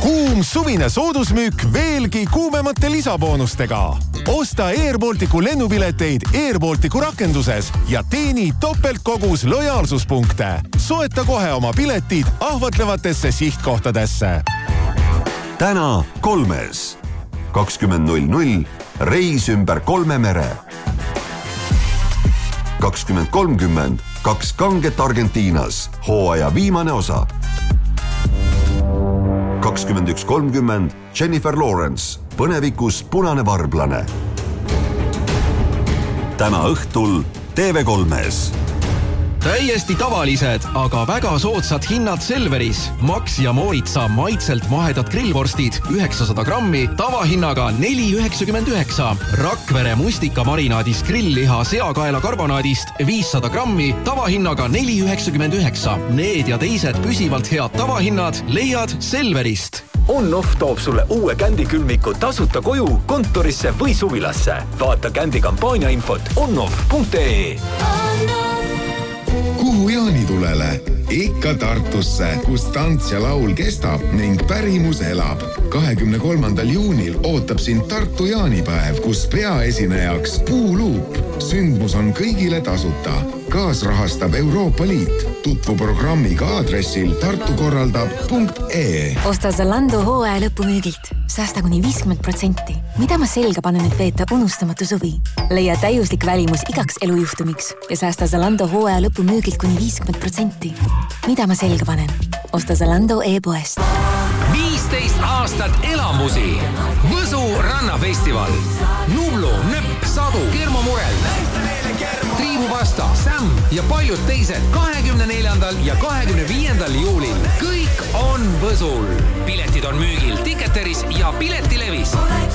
Kuum suvine soodusmüük veelgi kuumemate lisaboonustega. Osta Air Balticu lennupileteid Air Balticu rakenduses ja teeni topeltkogus lojaalsuspunkte. Soeta kohe oma piletid ahvatlevatesse sihtkohtadesse. Täna 3. 20.00 reis ümber 3 mere. 20.30 2 kanget Argentiinas, hooaja viimane osa. 21.30 Jennifer Lawrence, põnevikus punane varblane. Täna õhtul TV3-s. Täiesti tavalised, aga väga soodsad hinnad Selveris. Max ja Mooritsa maitselt mahedad grillvorstid 900 grammi tavahinnaga 4,99. Rakvere mustika marinaadis grillliha seakaela karbonaadist 500 grammi tavahinnaga 4,99. Need ja teised püsivalt head tavahinnad leiad Selverist. On-Off toob sulle uue kändikülmiku tasuta koju, kontorisse või suvilasse. Vaata kändi kampaania infot onnoff.ee. Kuhu jaanitulele? Ikka Tartusse, kus tants ja laul kestab ning pärimus elab. 23. juunil ootab sind Tartu jaanipäev, kus peaesinejaks Puuluup. Sündmus on kõigile tasuta. Kaasrahastab Euroopa Liit. Tutvu programmiga aadressil tartukorraldab.ee. Osta Zalando hooaja lõpumüügilt. Säästa kuni 50%. Mida ma selga panen, et veeta unustamatu suvi? Leia täiuslik välimus igaks elujuhtumiks ja säästa Zalando hooaja lõpumüügilt kuni 50%. Mida ma selga panen? Osta Zalando e-poest. 15 aastat elamusi. Võsu rannafestival. Nublu, Nöpp, Sadu, Kermo Murel, Triibupasta, Sam ja paljud teised 24. ja 25. juulil. Kõik on Võsul. Piletid on müügil Ticketeris ja Piletilevis.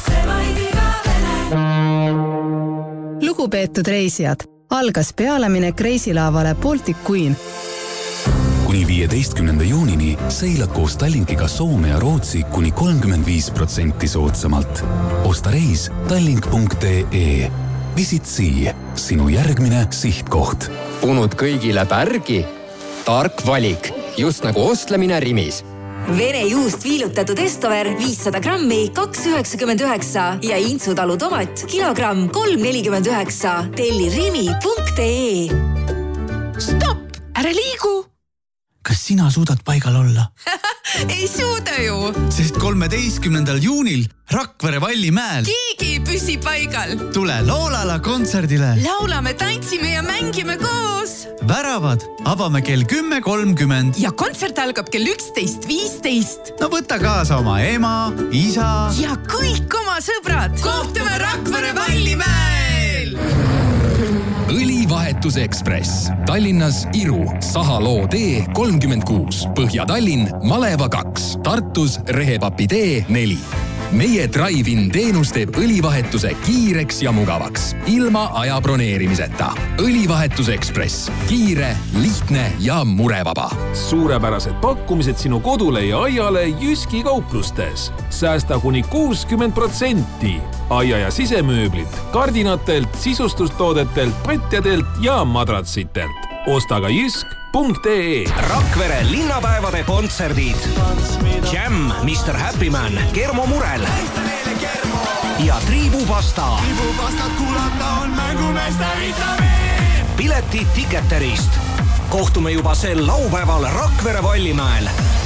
Lugupeetud reisijad, algas pealeminek reisilaavale Baltic Queen. Kuni 15. juunini seilad koos Tallinkiga Soome ja Rootsi kuni 35% soodsamalt. Osta reis tallink.ee. Visit Sea, sinu järgmine sihtkoht. Punud kõigile pärgi? Tark valik, just nagu ostlemine Rimis. Vene juust viilutatud Estover 500 grammi 2,99 ja Intsutalu tomat kilogramm 3,49. Telli rimi.ee. Stopp! Ära liigu! Kas sina suudad paigal olla? Ei suuda ju! Sest 13. juunil Rakvere Vallimäel keegi ei püsi paigal. Tule Loolala kontserdile. Laulame, tantsime ja mängime koos. Väravad avame kell 10.30. Ja kontsert algab kell 11.15. No võta kaasa oma ema, isa. Ja kõik oma sõbrad. Kohtume Rakvere Vallimäel! Õlivahetus Ekspress. Tallinnas Iru, Sahaloo tee 36, Põhja-Tallinn, Maleva 2, Tartus Rehepapi tee 4. Meie drive-in teenus teeb õlivahetuse kiireks ja mugavaks, ilma aja broneerimiseta. Õlivahetus Ekspress. Kiire, lihtne ja murevaba. Suurepärased pakkumised sinu kodule ja aiale Jyski kauplustes. Säästa kuni 60%. Aia ja sisemööblit, kardinatelt, sisustustoodetelt, patjadelt ja madratsitelt. Osta ka jysk.ee. Rakvere linnapäevade kontserdid. Jam, Mr. Happyman, Kermo Murel ja Triibupasta. Triibupastat kuulata on mängumeeste vitamiin. Piletid Ticketerist. Kohtume juba sel laupäeval Rakvere Vallimäel.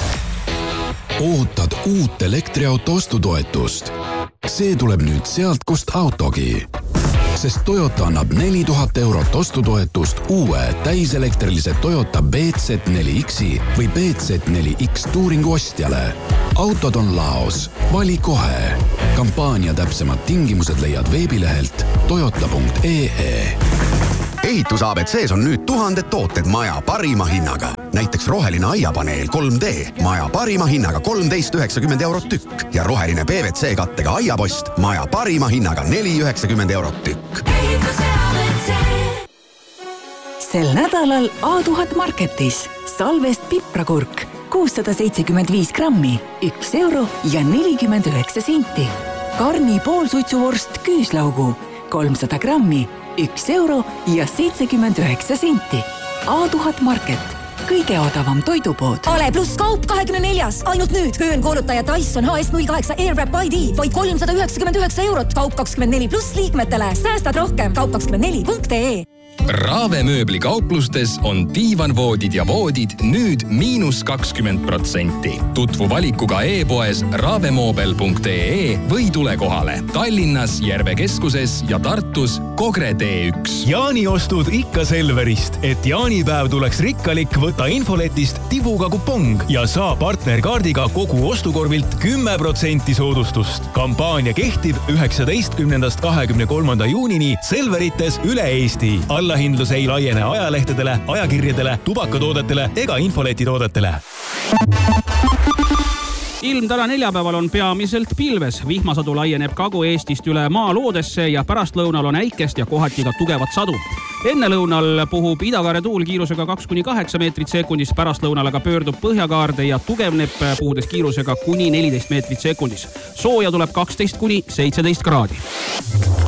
Ootad uut elektriauto ostutoetust? See tuleb nüüd sealt, kust autogi. Sest Toyota annab 4000 eurot ostutoetust uue täiselektrilise Toyota BZ4X-i või BZ4X Touringu ostjale. Autod on laos. Vali kohe. Kampaania täpsemad tingimused leiad veebilehelt toyota.ee. Ehitus ABCs on nüüd 1000 tooted maja parima hinnaga. Näiteks roheline aiapaneel 3D, maja parima hinnaga 13,90 eurot tükk ja roheline PVC kattega aiapost, maja parima hinnaga 4,90 eurot tükk. Sel nädalal A1000 Marketis salvest piprakurk 675 grammi, 1 euro ja 49 senti. Karni poolsuitsuvorst küüslaugu 300 grammi, 1 euro ja 79 senti. A1000 Market. kõige odavam toidupood. Ale pluss kaup 24. Ainult nüüd köönkuulutaja Dyson HS08 Airwrap ID vaid 399 €. Kaup 24 pluss liikmetele. Säästad rohkem. Kaup24.ee. Raave mööblikaupplustes on diivanvoodid ja voodid nüüd -20%. Tutvu valikuga e-poes raavemoobel.ee või tule kohale Tallinnas, Järve keskuses ja Tartus Kogre T1. Jaaniostud ikka Selverist, et jaanipäev tuleks rikkalik, võta infoletist tibuga kupong ja saa partnerkaardiga kogu ostukorvilt 10% soodustust. Kampaania kehtib 19. 23. juunini Selverites üle Eesti. Allahindlus ei laiene ajalehtedele, ajakirjadele, tubakatoodetele ega infoletitoodetele. Ilm täna neljapäeval on peamiselt pilves. Vihmasadu laieneb Kagu-Eestist üle maaloodesse ja pärastlõunal on äikest ja kohati ka tugevat sadu. Enne lõunal puhub idakaare tuul kiirusega 2-8 meetrit sekundis, pärastlõunal aga pöördub põhjakaarde ja tugevneb puhudes kiirusega kuni 14 meetrit sekundis. Sooja tuleb 12-17 kraadi.